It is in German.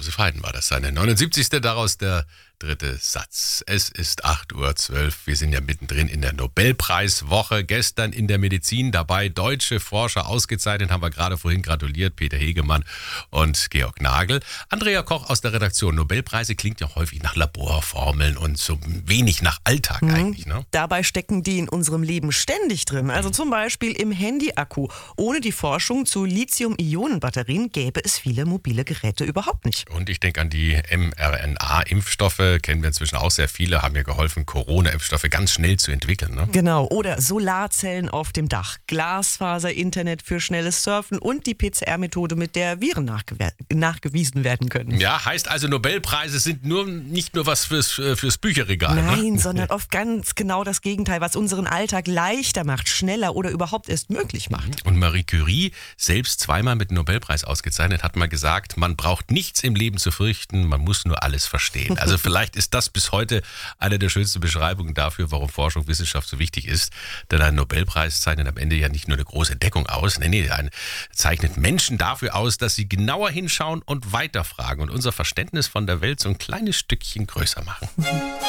Josef Haydn war das, seine 79. Daraus der dritte Satz. Es ist 8:12 Uhr. Wir sind ja mittendrin in der Nobelpreiswoche. Gestern in der Medizin dabei deutsche Forscher ausgezeichnet, haben wir gerade vorhin gratuliert, Peter Hegemann und Georg Nagel. Andrea Koch aus der Redaktion. Nobelpreise klingt ja häufig nach Laborformeln und so wenig nach Alltag eigentlich, ne? Dabei stecken die in unserem Leben ständig drin. Also zum Beispiel im Handy-Akku. Ohne die Forschung zu Lithium-Ionen-Batterien gäbe es viele mobile Geräte überhaupt nicht. Und ich denke an die mRNA-Impfstoffe, kennen wir inzwischen auch sehr viele, haben mir geholfen, Corona-Impfstoffe ganz schnell zu entwickeln. Ne? Genau, oder Solarzellen auf dem Dach, Glasfaser-Internet für schnelles Surfen und die PCR-Methode, mit der Viren nachgewiesen werden können. Ja, heißt also, Nobelpreise sind nicht nur was fürs Bücherregal. Nein, ne? sondern oft ganz genau das Gegenteil, was unseren Alltag leichter macht, schneller oder überhaupt erst möglich macht. Und Marie Curie, selbst zweimal mit dem Nobelpreis ausgezeichnet, hat mal gesagt, man braucht nichts im Leben zu fürchten, man muss nur alles verstehen. Also vielleicht ist das bis heute eine der schönsten Beschreibungen dafür, warum Forschung, Wissenschaft so wichtig ist. Denn ein Nobelpreis zeichnet am Ende ja nicht nur eine große Entdeckung aus, zeichnet Menschen dafür aus, dass sie genauer hinschauen und weiterfragen und unser Verständnis von der Welt so ein kleines Stückchen größer machen.